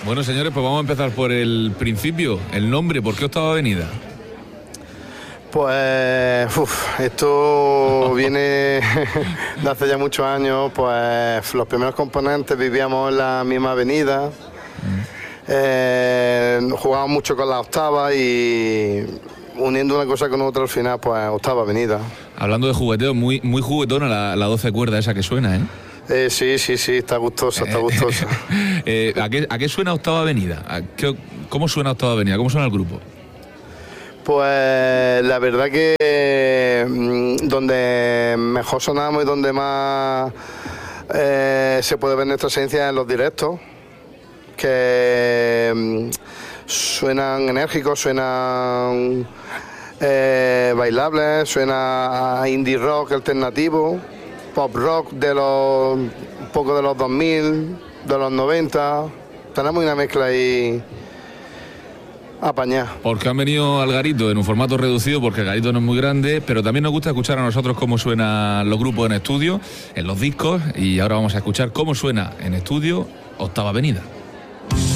Bueno, señores, pues vamos a empezar por el principio. El nombre, ¿por qué Octava Avenida? Pues esto viene de hace ya muchos años. Pues los primeros componentes vivíamos en la misma avenida, jugábamos mucho con la octava y uniendo una cosa con otra al final, pues Octava Avenida. Hablando de jugueteo, muy juguetona la 12 cuerda esa que suena, ¿eh? Sí, está gustosa, está gustosa. ¿A qué suena Octava Avenida? ¿Cómo suena Octava Avenida? ¿Cómo suena el grupo? Pues la verdad que donde mejor sonamos y donde más se puede ver nuestra esencia es en los directos, que suenan enérgicos, suenan bailables, suena a indie rock alternativo, pop rock un poco de los 2000, de los 90. Tenemos una mezcla ahí apañada. Porque han venido al Garito en un formato reducido, porque el Garito no es muy grande, pero también nos gusta escuchar a nosotros cómo suenan los grupos en estudio, en los discos, y ahora vamos a escuchar cómo suena en estudio Octava Avenida.